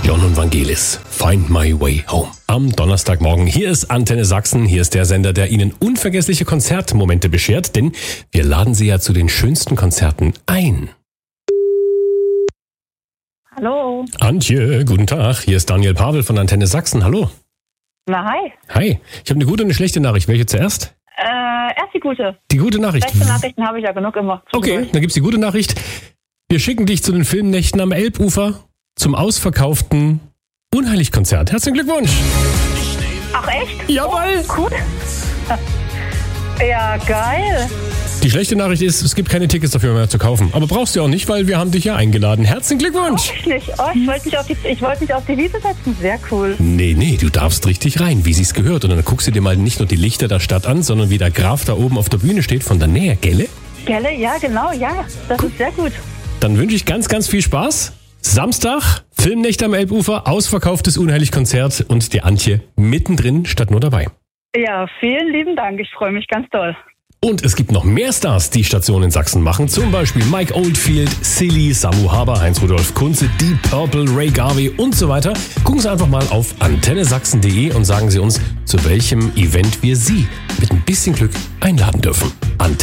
Jon und Vangelis, Find My Way Home. Am Donnerstagmorgen. Hier ist Antenne Sachsen. Hier ist der Sender, der Ihnen unvergessliche Konzertmomente beschert, denn wir laden Sie ja zu den schönsten Konzerten ein. Hallo. Antje, guten Tag. Hier ist Daniel Pavel von Antenne Sachsen. Hallo. Na, hi. Hi. Ich habe eine gute und eine schlechte Nachricht. Welche zuerst? Erst die gute. Die gute Nachricht. Schlechte Nachrichten habe ich ja genug immer. Okay, dann gibt's die gute Nachricht. Wir schicken dich zu den Filmnächten am Elbufer zum ausverkauften Unheilig-Konzert. Herzlichen Glückwunsch. Ach, echt? Jawohl. Oh, cool. Ja, geil. Die schlechte Nachricht ist, es gibt keine Tickets dafür mehr zu kaufen. Aber brauchst du auch nicht, weil wir haben dich ja eingeladen. Herzlichen Glückwunsch. Ich nicht. Oh, ich wollte mich auf die Wiese setzen. Sehr cool. Nee, du darfst richtig rein, wie sich's gehört. Und dann guckst du dir mal nicht nur die Lichter der Stadt an, sondern wie der Graf da oben auf der Bühne steht von der Nähe, gell? Gelle, ja, genau, ja. Das ist sehr gut. Dann wünsche ich ganz, ganz viel Spaß. Samstag, Filmnächte am Elbufer, ausverkauftes Unheilig-Konzert und die Antje mittendrin statt nur dabei. Ja, vielen lieben Dank. Ich freue mich ganz doll. Und es gibt noch mehr Stars, die Stationen in Sachsen machen. Zum Beispiel Mike Oldfield, Silly, Samu Haber, Heinz-Rudolf Kunze, Deep Purple, Ray Garvey und so weiter. Gucken Sie einfach mal auf antennesachsen.de und sagen Sie uns, zu welchem Event wir Sie mit ein bisschen Glück einladen dürfen.